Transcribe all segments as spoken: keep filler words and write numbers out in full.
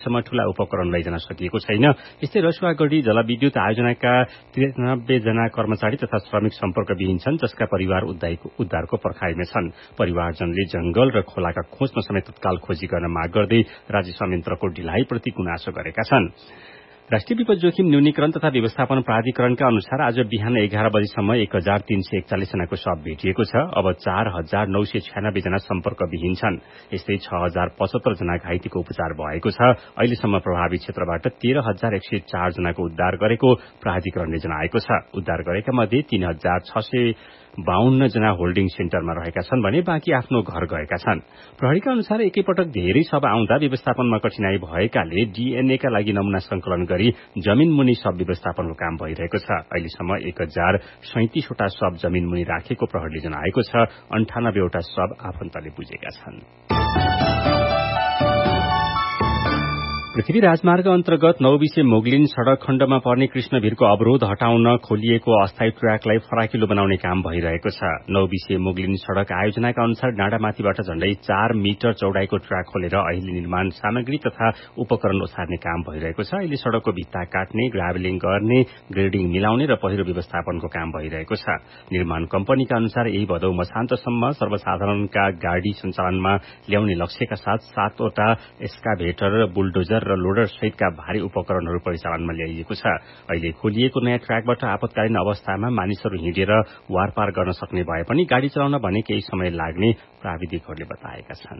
अहिलेसम्म ठूला उपकरण लैजान सकिएको छैन। यस्तै रसुवागढी जलविद्युत आयोजनाका त्रियानब्बे जना कर्मचारी तथा श्रमिक सम्पर्कविहीन छन्, जसका परिवार उद्धारको पर्खाइमा छन्। परिवारजनले जंगल र खोलाका खोजमा समेत तत्काल खोजी गर्न माग गर्दै राज्य संयन्त्रको ढिलाइप्रति गुनासो गरेका छन्। राष्ट्रिय विपद जोखिम न्यूनीकरण तथा व्यवस्थापन प्राधिकरणका अनुसार आज बिहान एघार बजेसम्म एक हजार तीन सय एकचालिस जनाको शव भेटिएको छ। अब चार हजार नौ सय छयानब्बे जना सम्पर्कविहीन छन्। यस्तै छ हजार पचहत्तर जना घाइतेको उपचार भएको छ। अहिलेसम्म प्रभावित क्षेत्रबाट तेह्र हजार एक सय चार जनाको उद्धार गरेको प्राधिकरणले जनाएको छ। उद्धार गरेका मध्ये तीन हजार छ सय बाहन्न जना होल्डिङ सेन्टरमा रहेका छन् भने बाँकी आफ्नो घर गएका छन्। प्रहरीका अनुसार एकैपटक धेरै शव आउँदा व्यवस्थापनमा कठिनाई भएकाले डीएनए का लागि नमूना संकलन गरी जमीन मुनि शव व्यवस्थापनको काम भइरहेको छ। अहिलेसम्म एक हजार सैंतिसवटा शव जमीन मुनि राखेको प्रहरीले जनाएको छ। अन्ठानब्बेवटा शव आफन्तले बुझेका छन्। पृथ्वी राजमार्ग अन्तर्गत नौबिसे मोगलिन सड़क खण्डमा पर्ने कृष्णभिरको अवरोध हटाउन खोलिएको अस्थायी ट्र्याकलाई फराकिलो बनाउने काम भइरहेको छ। नौबिसे मोगलिन सड़क आयोजनाका अनुसार डाँडामाथिबाट झण्डै चार मिटर चौडाइको ट्र्याक खोलेर अहिले निर्माण सामग्री तथा उपकरण ओसार्ने काम भइरहेको छ। अहिले सड़कको भित्ता काट्ने, ग्राभलिङ गर्ने, ग्रेडिङ मिलाउने र पहिरो व्यवस्थापनको काम भइरहेको छ। निर्माण कम्पनीका अनुसार यही भदौ मसान्तसम्म सर्वसाधारणका गाड़ी सञ्चालनमा ल्याउने लक्ष्यका साथ सातवटा एस्काभेटर, बुलडोजर र लोडर सहितका भारी उपकरणहरू परिचालनमा ल्याइएको छ। अहिले खोलिएको नयाँ ट्र्याकबाट आपतकालीन अवस्थामा मानिसहरू हिँडेर वारपार गर्न सक्ने भए पनि गाड़ी चलाउन भने केही समय लाग्ने प्राविधिकहरूले बताएका छन्।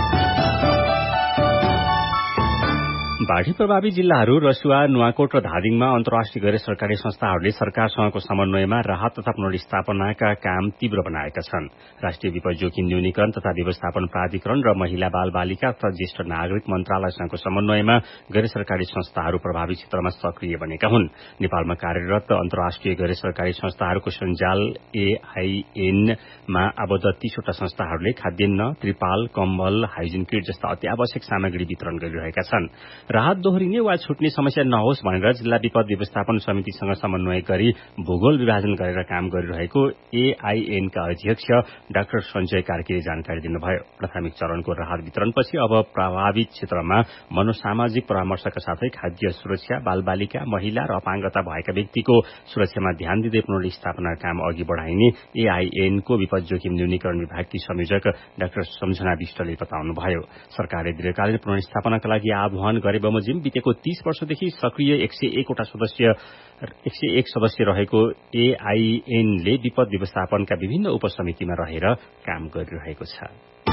बाढ़ी प्रभावित जिल्लाहरू रसुवा, नुवाकोट र धादिङमा अन्तर्राष्ट्रिय गैर सरकारी संस्थाहरूले सरकारसँगको समन्वयमा राहत तथा पुनर्स्थापनाका काम तीव्र बनाएका छन्। राष्ट्रिय विपद जोखिम न्यूनीकरण तथा व्यवस्थापन प्राधिकरण र महिला बाल बालिका तथा ज्येष्ठ नागरिक मन्त्रालयसँगको समन्वयमा गैर सरकारी संस्थाहरू प्रभावित क्षेत्रमा सक्रिय बनेका हुन्। नेपालमा कार्यरत अन्तर्राष्ट्रिय गैर सरकारी संस्थाहरूको सञ्जाल एआईएनमा आबद्ध तीसवटा संस्थाहरूले खाद्यान्न, त्रिपाल, कम्बल, हाइजिन किट जस्ता अत्यावश्यक सामग्री वितरण गरिरहेका छन्। राहत दोहोरिने वा छुट्ने समस्या नहोस् भनेर जिल्ला विपद व्यवस्थापन समितिसँग समन्वय गरी भूगोल विभाजन गरेर काम गरिरहेको एआईएनका अध्यक्ष डाक्टर सञ्जय कार्कीले जानकारी दिनुभयो। प्राथमिक चरणको राहत वितरणपछि अब प्रभावित क्षेत्रमा मनोसामाजिक परामर्शका साथै खाद्य सुरक्षा, बालबालिका, महिला र अपाङ्गता भएका व्यक्तिको सुरक्षामा ध्यान दिँदै पुनर्स्थापना काम अघि बढ़ाइने एआईएनको विपद जोखिम न्यूनीकरण विभागकी संयोजक डाक्टर सम्झना विष्टले बताउनुभयो। सरकारले दीर्घकालीन पुनर्स्थापनाका लागि आह्वान गरे बमोजिम बितेको तीस वर्षदेखि सक्रिय एक सय एकवटा सदस्य एक सय एक सदस्य रहेको एआईएनले विपद व्यवस्थापनका विभिन्न उपसमितिमा रहेर काम गरिरहेको छ।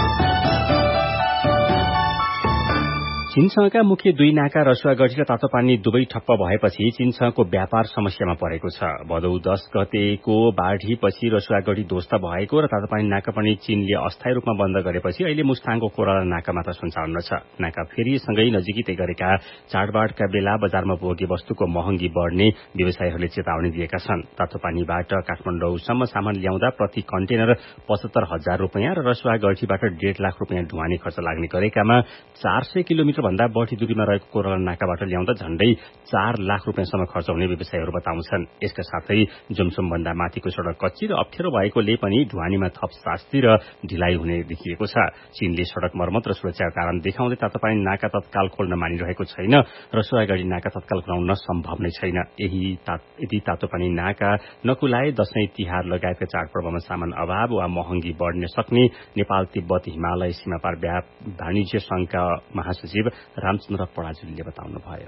चीनसँगका मुख्य दुई नाका रसुवागढी र तातोपानी दुवै ठप्प भएपछि चीनसँगको व्यापार समस्यामा परेको छ। भदौ दश गतेको बाढ़ीपछि रसुवागढी ध्वस्त भएको र तातोपानी नाका पनि चीनले अस्थायी रूपमा बन्द गरेपछि अहिले मुस्ताङको कोराला नाका मात्र सञ्चालनमा छ। नाका फेरिसँगै नजिकै गरेका चाडबाडका बेला बजारमा पुगे वस्तुको महँगी बढ़ने व्यवसायीहरूले चेतावनी दिएका छन्। तातोपानीबाट काठमाडौँसम्म सामान ल्याउँदा प्रति कन्टेनर पचहत्तर हजार रूपियाँ र रसुवागढीबाट डेढ़ लाख रूपियाँ ढुवानी खर्च लाग्ने गरेकामा चार सय किलोमिटर भन्दा बढ़ी दूरीमा रहेको कोराला नाकाबाट ल्याउँदा झण्डै चार लाख रूपियाँसम्म खर्च हुने व्यवसायीहरू बताउँछन्। यसका साथै जुमसुम भन्दा माथिको सड़क कच्ची र अप्ठ्यारो भएकोले पनि ढुवानीमा थप शास्ति र ढिलाइ हुने देखिएको छ। चीनले सड़क मर्मत र सुरक्षाका कारण देखाउँदै तातोपानी नाका तत्काल खोल्न मानिरहेको छैन। रसुवागढी नाका तत्काल खोलाउन सम्भव नै छैन। यही यदि तातोपानी नाका नकुलाए दशैं तिहार लगायतका चाडपर्वमा सामान अभाव वा महँगी बढ़न सक्ने नेपाल तिब्बत हिमालय सीमापार वाणिज्य संघका महासचिव रामचन्द्र पराजुलीले बताउनुभयो।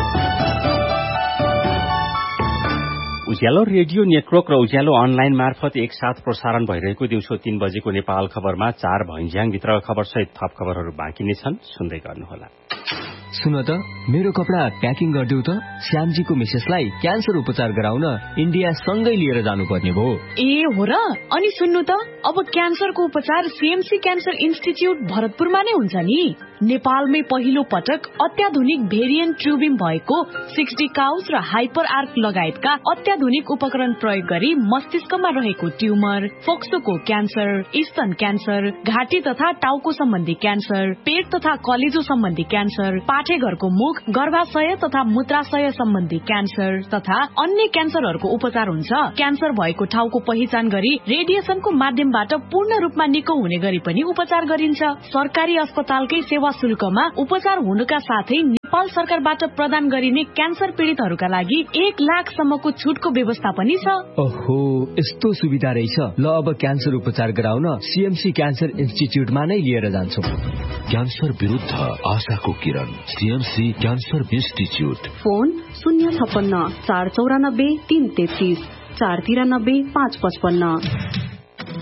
उज्यालो रेडियो नेटवर्क र उज्यालो अनलाइन मार्फत एकसाथ प्रसारण भइरहेको दिउँसो तीन बजेको नेपाल खबरमा चार भैञ्ज्याङभित्र खबरसहित थप खबरहरू बाँकी नै छन्, सुन्दै गर्नुहोला। सुन त, मेरो कपडा प्याकिङ गरिदेऊ त। श्यामजीको मिसेसलाई क्यान्सर उपचार गराउन इन्डिया सँगै लिएर जानुपर्ने भयो। ए हो र? अनि सुन्नु त, अब क्यान्सरको उपचार सीएमसी क्यान्सर इन्स्टिच्युट भरतपुरमा नै हुन्छ नि। नेपालमै पहिलो पटक अत्याधुनिक भेरिएन्ट ट्युबिङ भएको सिक्सटी काउस र हाइपर आर्क लगायतका अत्याधुनिक उपकरण प्रयोग गरी मस्तिष्कमा रहेको ट्युमर, फोक्सोको क्यान्सर, स्तन क्यान्सर, घाँटी तथा टाउको सम्बन्धी क्यान्सर, पेट तथा कलेजो सम्बन्धी क्यान्सर क्यान्सर, पाठेघरको मुख, गर्भाशय तथा मूत्राशय सम्बन्धी क्यान्सर तथा अन्य क्यान्सरहरूको उपचार हुन्छ। क्यान्सर भएको ठाउँको पहिचान गरी रेडिएसनको माध्यमबाट पूर्ण रूपमा निको हुने गरी पनि उपचार गरिन्छ। सरकारी अस्पतालकै सेवा शुल्कमा उपचार हुनुका साथै नेपाल सरकारबाट प्रदान गरिने क्यान्सर पीड़ितहरूका लागि एक लाख सम्मको छुटको व्यवस्था पनि छ। ओहो, यस्तो सुविधा रहेछ। ल अब क्यान्सर उपचार गराउन सीएमसी क्यान्सर इन्स्टिच्युटमा नै लिएर जान्छौँ। क्यान्सर विरुद्ध आशाको किरण, सीएमसी क्यान्सर इन्स्टिच्युट। फोन शून्य छप्पन्न चार चौरानब्बे तीन तेत्तीस चार तिरानब्बे पाँच पचपन्न।